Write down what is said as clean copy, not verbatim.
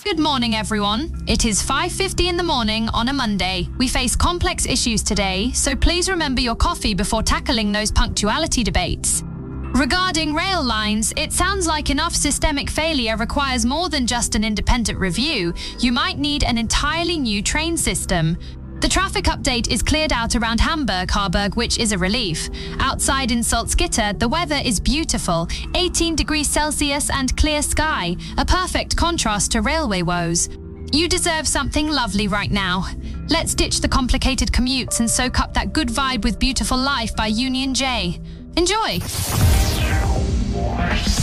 Good morning, everyone. It is 5:50 in the morning on a Monday. We face complex issues today, so please remember your coffee before tackling those punctuality debates. Regarding rail lines, it sounds like enough systemic failure requires more than just an independent review. You might need an entirely new train system. The traffic update is cleared out around Hamburg Harburg, which is a relief. Outside in Salzgitter, the weather is beautiful, 18 degrees Celsius and clear sky, a perfect contrast to railway woes. You deserve something lovely right now. Let's ditch the complicated commutes and soak up that good vibe with Beautiful Life by Union J. Enjoy!